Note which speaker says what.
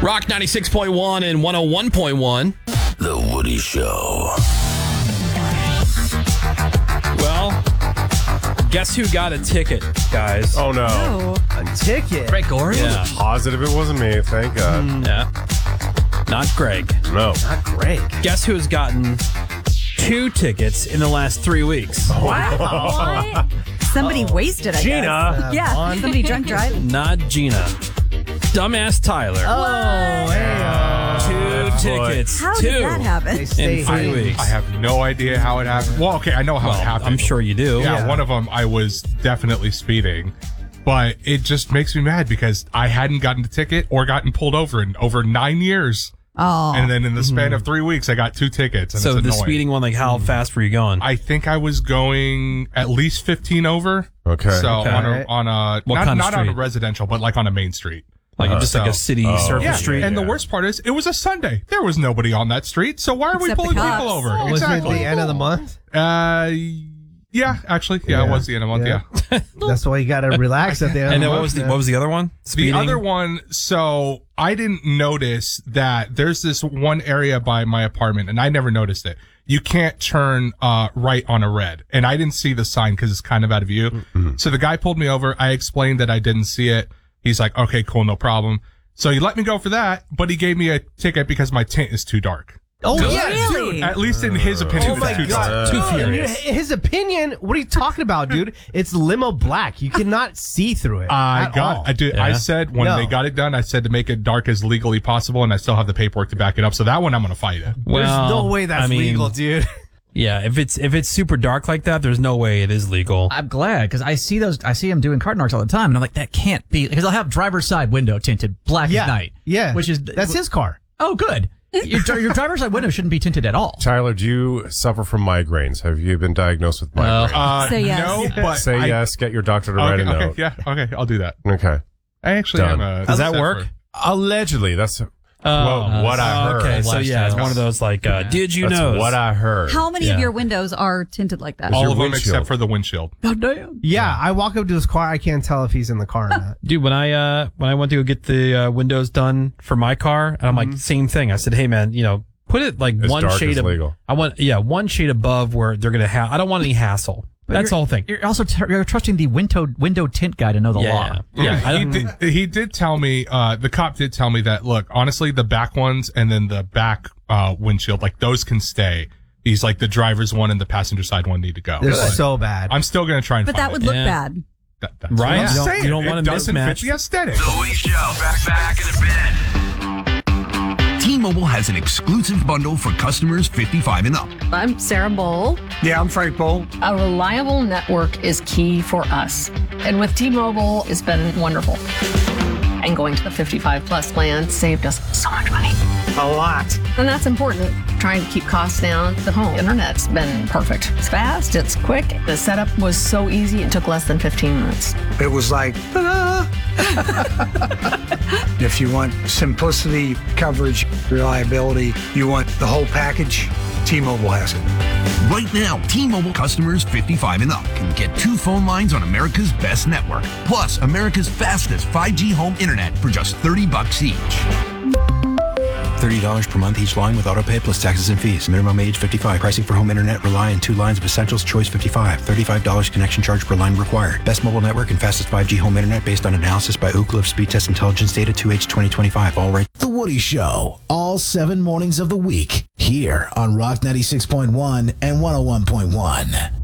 Speaker 1: Rock 96.1 and 101.1.
Speaker 2: The Woody Show.
Speaker 1: Well, guess who got a ticket, guys?
Speaker 3: Oh, no.
Speaker 4: A ticket?
Speaker 5: Greg Gorey?
Speaker 1: Yeah.
Speaker 3: Positive it wasn't me. Thank God.
Speaker 1: Yeah. Not Greg.
Speaker 3: No.
Speaker 4: Not Greg.
Speaker 1: Guess who has gotten 2 tickets in the last 3 weeks?
Speaker 6: Wow. Somebody wasted, I
Speaker 3: Gina.
Speaker 6: guess. Yeah, somebody drunk driving.
Speaker 1: Not Gina. Dumbass Tyler.
Speaker 4: Oh, hey.
Speaker 1: 2 tickets.
Speaker 6: How
Speaker 1: Two
Speaker 6: did that happen?
Speaker 1: in 3 weeks.
Speaker 7: I have no idea how it happened. Well, okay, I know how it happened.
Speaker 1: I'm sure you do.
Speaker 7: Yeah, one of them I was definitely speeding, but it just makes me mad because I hadn't gotten a ticket or gotten pulled over in over 9 years.
Speaker 6: Oh.
Speaker 7: And then in the span of 3 weeks, I got 2 tickets. And
Speaker 1: So
Speaker 7: it's
Speaker 1: the
Speaker 7: annoying.
Speaker 1: speeding one, like how fast were you going?
Speaker 7: I think I was going at least 15 over.
Speaker 3: Okay.
Speaker 7: So
Speaker 1: Okay.
Speaker 7: on a
Speaker 1: What
Speaker 7: not
Speaker 1: kind of
Speaker 7: on a
Speaker 1: street?
Speaker 7: residential, but like on a main street.
Speaker 1: Like just like a city surface
Speaker 7: Yeah.
Speaker 1: street?
Speaker 7: And the worst part is, it was a Sunday. There was nobody on that street. So why are we
Speaker 6: Except the
Speaker 7: pulling
Speaker 6: cops.
Speaker 7: people over?
Speaker 4: Was it
Speaker 7: Exactly.
Speaker 4: the end of the month?
Speaker 7: Yeah, actually, yeah, it was the end of the month. Yeah.
Speaker 4: That's why you got to relax at the end
Speaker 1: And
Speaker 4: of
Speaker 1: then
Speaker 4: the
Speaker 1: what
Speaker 4: month.
Speaker 1: was the other one? Speeding?
Speaker 7: The other one, so I didn't notice that there's this one area by my apartment, and I never noticed it. You can't turn right on a red, and I didn't see the sign because it's kind of out of view.
Speaker 3: Mm-hmm.
Speaker 7: So the guy pulled me over. I explained that I didn't see it. He's like, "Okay, cool, no problem." So he let me go for that, but he gave me a ticket because my tint is too dark.
Speaker 4: Oh,
Speaker 6: Really?
Speaker 4: yeah, dude.
Speaker 7: At least in his opinion,
Speaker 4: Oh
Speaker 7: it's
Speaker 4: my
Speaker 7: too
Speaker 4: God.
Speaker 7: dark.
Speaker 1: Too
Speaker 4: Dude,
Speaker 1: furious.
Speaker 4: his opinion, what are you talking about, dude? It's limo black. You cannot see through it. at all.
Speaker 7: I did.
Speaker 1: Yeah.
Speaker 7: I said when
Speaker 4: No.
Speaker 7: they got it done, I said to make it dark as legally possible, and I still have the paperwork to back it up. So that one, I'm going to fight it.
Speaker 4: There's no way that's
Speaker 1: I mean,
Speaker 4: legal, dude.
Speaker 1: Yeah, if it's super dark like that, there's no way it is legal.
Speaker 5: I'm glad because I see them doing cart narcs all the time, and I'm like, that can't be because I'll have driver's side window tinted black
Speaker 4: Yeah.
Speaker 5: as night.
Speaker 4: Yeah.
Speaker 5: which is
Speaker 4: That's his car.
Speaker 5: Oh, good. Your driver's side window shouldn't be tinted at all.
Speaker 3: Tyler, do you suffer from migraines? Have you been diagnosed with migraines?
Speaker 6: Say yes.
Speaker 7: No, but
Speaker 3: Say
Speaker 7: I-
Speaker 3: yes. Get your doctor to write a note.
Speaker 7: Okay, yeah, okay, I'll do that.
Speaker 3: Okay.
Speaker 7: I actually
Speaker 3: Done.
Speaker 7: am.
Speaker 1: Does that
Speaker 7: set
Speaker 1: work?
Speaker 7: for-
Speaker 3: Allegedly, that's what I heard.
Speaker 1: Okay, so yeah, it's one of those like, did you
Speaker 3: That's
Speaker 1: know?
Speaker 3: what I heard.
Speaker 6: How many
Speaker 1: Yeah.
Speaker 6: of your windows are tinted like that?
Speaker 7: All
Speaker 3: your
Speaker 7: of them
Speaker 3: windshield.
Speaker 7: except for the windshield.
Speaker 4: Yeah, I walk up to his car. I can't tell if he's in the car or not.
Speaker 1: Dude, when I went to go get the windows done for my car, and I'm like, same thing. I said, hey man, put it like
Speaker 3: As
Speaker 1: one
Speaker 3: dark
Speaker 1: shade
Speaker 3: as
Speaker 1: of
Speaker 3: legal.
Speaker 1: I want one shade above where they're gonna have. I don't want any hassle. That's the whole thing.
Speaker 5: You're also you're trusting the window tint guy to know the law.
Speaker 1: Yeah. I
Speaker 7: he
Speaker 1: don't-
Speaker 7: he did tell me. The cop did tell me that. Look, honestly, the back ones and then the back windshield, like those can stay. He's like the driver's one and the passenger side one need to go.
Speaker 4: They're
Speaker 7: But
Speaker 4: so bad.
Speaker 7: I'm still gonna try and.
Speaker 6: But
Speaker 7: find
Speaker 6: that would
Speaker 7: it.
Speaker 6: look
Speaker 1: Yeah.
Speaker 6: bad.
Speaker 7: That's
Speaker 1: Right?
Speaker 7: what I'm
Speaker 1: You don't-
Speaker 7: saying.
Speaker 1: you don't want
Speaker 7: It
Speaker 1: to
Speaker 7: doesn't fit
Speaker 1: mismatch.
Speaker 7: the aesthetic.
Speaker 2: The Woody Show. Back in a bit. T-Mobile has an exclusive bundle for customers 55 and up.
Speaker 8: I'm Sarah Bowl.
Speaker 9: Yeah, I'm Frank Bowl.
Speaker 8: A reliable network is key for us. And with T-Mobile, it's been wonderful. And going to the 55 plus plan saved us so much money.
Speaker 9: A lot.
Speaker 8: And that's important. Trying to keep costs down. The home internet's been perfect. It's fast, it's quick. The setup was so easy, it took less than 15 minutes.
Speaker 9: It was like, ta-da! If you want simplicity, coverage, reliability, you want the whole package, T-Mobile has it.
Speaker 2: Right now, T-Mobile customers 55 and up can get 2 phone lines on America's best network, plus America's fastest 5G home internet for just $30 each.
Speaker 10: $30 per month each line with autopay plus taxes and fees. Minimum age 55. Pricing for home internet rely on 2 lines of Essentials Choice 55. $35 connection charge per line required. Best mobile network and fastest 5G home internet based on analysis by Ookla of Speed Test Intelligence data 2H 2025. All right.
Speaker 11: The Woody Show, all 7 mornings of the week, here on Rock 96.1 and 101.1.